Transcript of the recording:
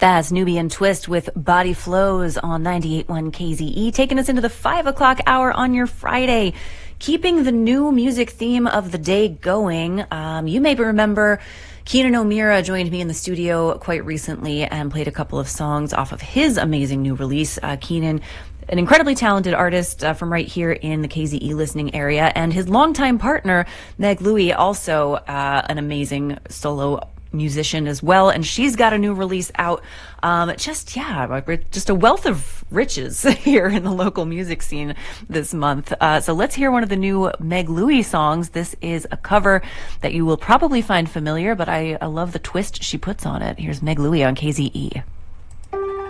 That's Nubian Twist with Body Flows on 98.1 KZE, taking us into the 5 o'clock hour on your Friday. Keeping the new music theme of the day going, you may remember Keenan O'Meara joined me in the studio quite recently and played a couple of songs off of his amazing new release. Keenan, an incredibly talented artist from right here in the KZE listening area, and his longtime partner, Meg Louie, also an amazing solo musician as well, and she's got a new release out. Just a wealth of riches here in the local music scene this month. So let's hear one of the new Meg Louie songs. This is a cover that you will probably find familiar, but I love the twist she puts on it. Here's Meg Louie on KZE.